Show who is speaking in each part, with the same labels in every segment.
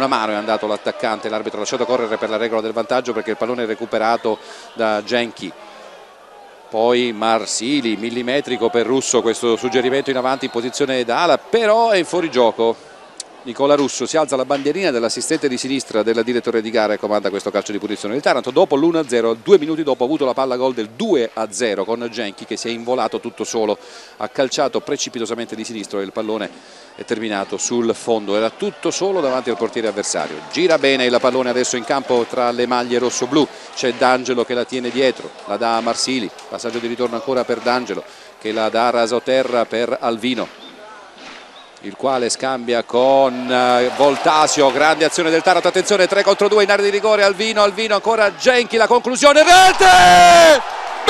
Speaker 1: una mano è andato l'attaccante, l'arbitro ha lasciato correre per la regola del vantaggio perché il pallone è recuperato da Genchi. Poi Marsili, millimetrico per Russo, questo suggerimento in avanti in posizione da ala, però è in fuorigioco. Nicola Russo, si alza la bandierina dell'assistente di sinistra del direttore di gara e comanda questo calcio di punizione. Il Taranto dopo l'1-0, 2 minuti dopo ha avuto la palla gol del 2-0 con Genchi che si è involato tutto solo, ha calciato precipitosamente di sinistro e il pallone è terminato sul fondo, era tutto solo davanti al portiere avversario. Gira bene il pallone adesso in campo tra le maglie rosso-blu, c'è D'Angelo che la tiene dietro, la dà a Marsili, passaggio di ritorno ancora per D'Angelo che la dà a rasoterra per Alvino, il quale scambia con Voltasio, grande azione del Taranto, attenzione 3 contro 2 in area di rigore, Alvino ancora Genchi, la conclusione, rete!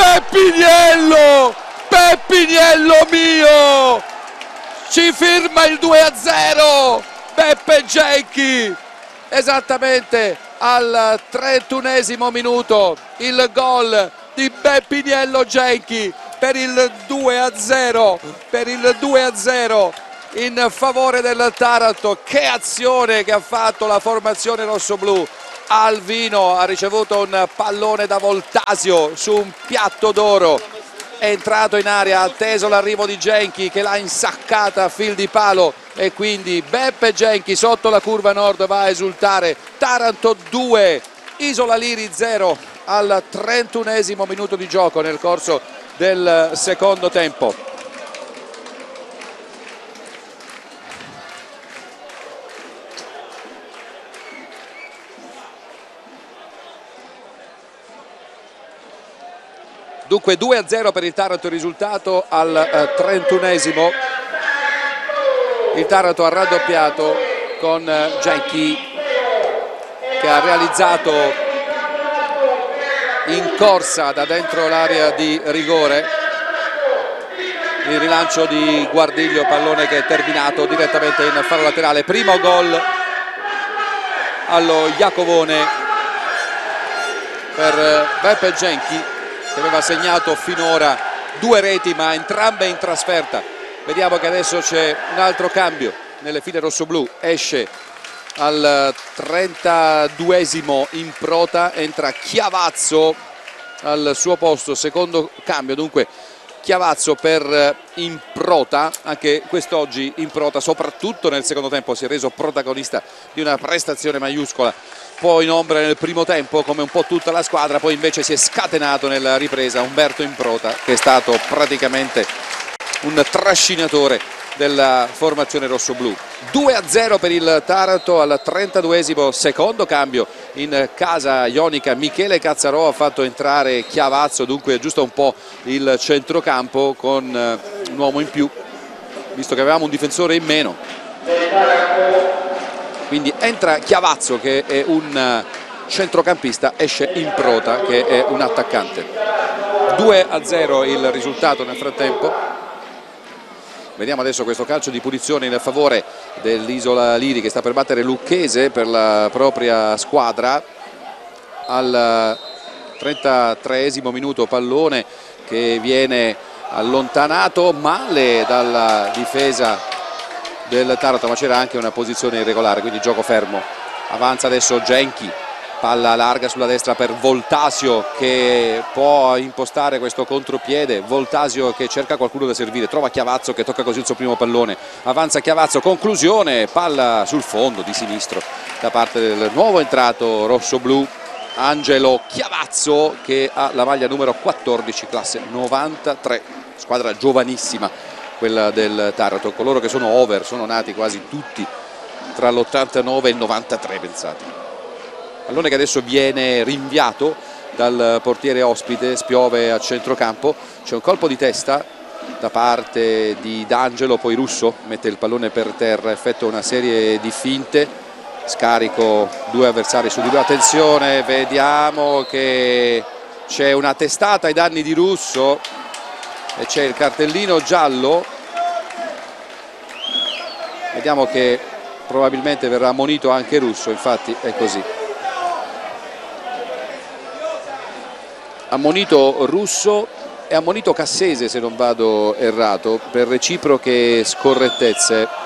Speaker 1: Peppiniello mio! Ci firma il 2-0 Beppe Genchi, esattamente al 31esimo minuto il gol di Beppiniello Genchi per il 2-0 in favore del Taranto. Che azione che ha fatto la formazione rossoblù. Alvino ha ricevuto un pallone da Voltasio su un piatto d'oro, è entrato in area, ha atteso l'arrivo di Genchi che l'ha insaccata a fil di palo e quindi Beppe Genchi sotto la curva nord va a esultare. Taranto 2, Isola Liri 0 al 31esimo minuto di gioco nel corso del secondo tempo. Dunque 2-0 per il Taranto, il risultato al 31esimo. Il Taranto ha raddoppiato con Genchi che ha realizzato in corsa da dentro l'area di rigore il rilancio di Guardiglio, pallone che è terminato direttamente in fallo laterale. Primo gol allo Iacovone per Beppe Genchi, che aveva segnato finora 2 reti ma entrambe in trasferta. Vediamo che adesso c'è un altro cambio nelle file rossoblù, esce al 32esimo Improta, entra Chiavazzo al suo posto, secondo cambio dunque Chiavazzo per Improta. Anche quest'oggi Improta soprattutto nel secondo tempo si è reso protagonista di una prestazione maiuscola, poi in ombra nel primo tempo come un po' tutta la squadra, poi invece si è scatenato nella ripresa Umberto Improta che è stato praticamente un trascinatore della formazione rossoblù. 2-0 per il Taranto al 32esimo, secondo cambio in casa ionica. Michele Cazzarò ha fatto entrare Chiavazzo, dunque giusto un po' il centrocampo con un uomo in più visto che avevamo un difensore in meno. Quindi entra Chiavazzo che è un centrocampista, esce Improta che è un attaccante. 2-0 il risultato nel frattempo. Vediamo adesso questo calcio di punizione in favore dell'Isola Liri che sta per battere Lucchese per la propria squadra. Al 33esimo minuto pallone che viene allontanato male dalla difesa del Taranto, ma c'era anche una posizione irregolare, quindi gioco fermo. Avanza adesso Genchi, palla larga sulla destra per Voltasio che può impostare questo contropiede. Voltasio che cerca qualcuno da servire, trova Chiavazzo che tocca così il suo primo pallone, avanza Chiavazzo, conclusione, palla sul fondo di sinistro da parte del nuovo entrato rossoblù Angelo Chiavazzo che ha la maglia numero 14, classe 93, squadra giovanissima quella del Taranto. Coloro che sono over sono nati quasi tutti tra l'89 e il 93, pensate. Pallone che adesso viene rinviato dal portiere ospite, spiove a centrocampo, c'è un colpo di testa da parte di D'Angelo, poi Russo mette il pallone per terra, effettua una serie di finte, scarico 2 avversari su di lui, attenzione, vediamo che c'è una testata ai danni di Russo e c'è il cartellino giallo, vediamo che probabilmente verrà ammonito anche Russo, infatti è così. Ammonito Russo e ammonito Cassese se non vado errato per reciproche scorrettezze.